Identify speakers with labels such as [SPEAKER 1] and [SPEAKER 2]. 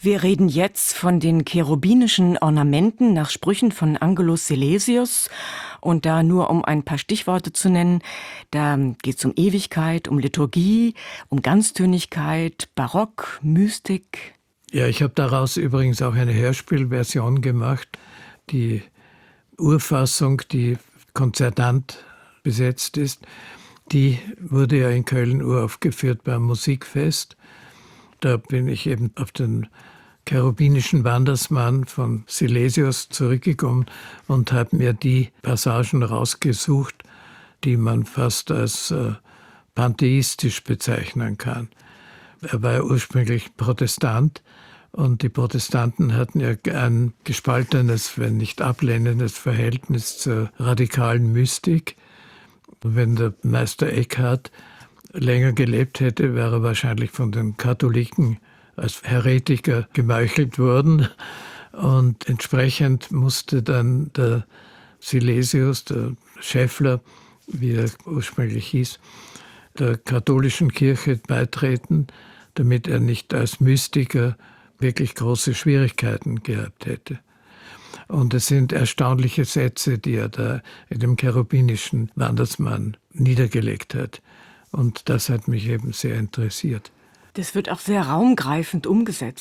[SPEAKER 1] Wir reden jetzt von den cherubinischen Ornamenten nach Sprüchen von Angelus Silesius. Und da nur um ein paar Stichworte zu nennen, da geht es um Ewigkeit, um Liturgie, um Ganztönigkeit, Barock, Mystik.
[SPEAKER 2] Ja, ich habe daraus übrigens auch eine Hörspielversion gemacht. Die Urfassung, die konzertant besetzt ist, die wurde ja in Köln uraufgeführt beim Musikfest. Da bin ich eben auf den cherubinischen Wandersmann von Silesius zurückgekommen und habe mir die Passagen rausgesucht, die man fast als pantheistisch bezeichnen kann. Er war ja ursprünglich Protestant und die Protestanten hatten ja ein gespaltenes, wenn nicht ablehnendes Verhältnis zur radikalen Mystik. Und wenn der Meister Eckhart länger gelebt hätte, wäre er wahrscheinlich von den Katholiken als Heretiker gemeuchelt worden. Und entsprechend musste dann der Silesius, der Schäffler, wie er ursprünglich hieß, der katholischen Kirche beitreten, damit er nicht als Mystiker wirklich große Schwierigkeiten gehabt hätte. Und es sind erstaunliche Sätze, die er da in dem cherubinischen Wandersmann niedergelegt hat. Und das hat mich eben sehr interessiert.
[SPEAKER 1] Das wird auch sehr raumgreifend umgesetzt.